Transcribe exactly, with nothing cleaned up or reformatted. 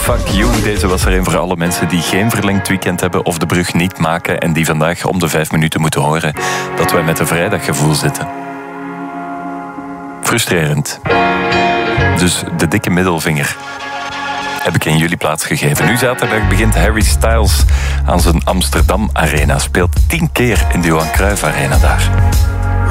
Fuck You. Deze was er een voor alle mensen die geen verlengd weekend hebben of de brug niet maken en die vandaag om de vijf minuten moeten horen dat wij met een vrijdaggevoel zitten. Frustrerend. Dus de dikke middelvinger heb ik in jullie plaats gegeven. Nu zaterdag begint Harry Styles aan zijn Amsterdam Arena. Speelt tien keer in de Johan Cruijff Arena daar.